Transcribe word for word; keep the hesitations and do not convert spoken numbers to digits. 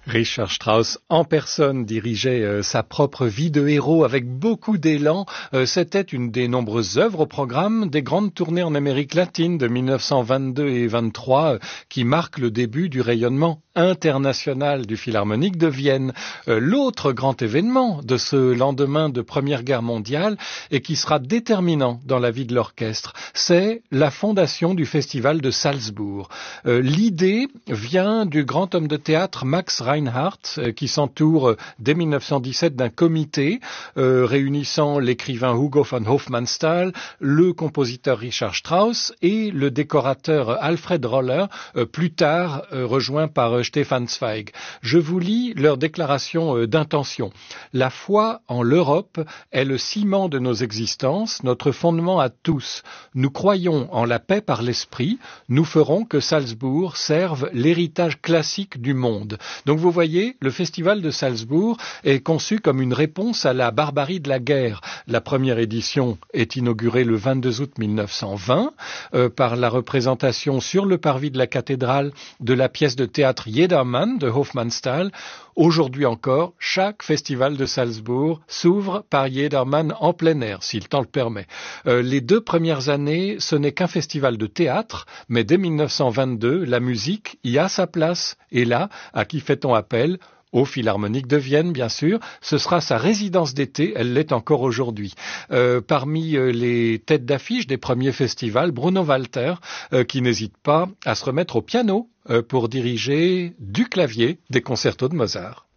Richard Strauss en personne dirigeait euh, sa propre vie de héros avec beaucoup d'élan. Euh, c'était une des nombreuses œuvres au programme des grandes tournées en Amérique latine de mille neuf cent vingt-deux et vingt-trois euh, qui marquent le début du rayonnement international du Philharmonique de Vienne. Euh, l'autre grand événement de ce lendemain de Première Guerre mondiale et qui sera déterminant dans la vie de l'orchestre, c'est la fondation du Festival de Salzbourg. Euh, l'idée vient du grand homme de théâtre Max Reinhardt, euh, qui s'entoure euh, dès mille neuf cent dix-sept d'un comité euh, réunissant l'écrivain Hugo von Hofmannsthal, le compositeur Richard Strauss et le décorateur Alfred Roller, euh, plus tard euh, rejoint par euh, Stefan Zweig. Je vous lis leur déclaration euh, d'intention. La foi en l'Europe est le ciment de nos existences, notre fondement à tous. Nous croyons en la paix par l'esprit, nous ferons que Salzbourg serve l'héritage classique du monde. Donc vous voyez, le festival de Salzbourg est conçu comme une réponse à la barbarie de la guerre. La première édition est inaugurée le vingt-deux août mille neuf cent vingt euh, par la représentation sur le parvis de la cathédrale de la pièce de théâtre Jedermann de Hofmannsthal. Aujourd'hui encore, chaque festival de Salzbourg s'ouvre par Jedermann en plein air, si le temps le permet. Euh, les deux premières années, ce n'est qu'un festival de théâtre, mais dès mille neuf cent vingt-deux, la musique y a sa place. Et là, à qui fait-on appel ? Au Philharmonique de Vienne, bien sûr. Ce sera sa résidence d'été, elle l'est encore aujourd'hui. Euh, parmi euh, les têtes d'affiche des premiers festivals, Bruno Walter, euh, qui n'hésite pas à se remettre au piano euh, pour diriger du clavier des concertos de Mozart.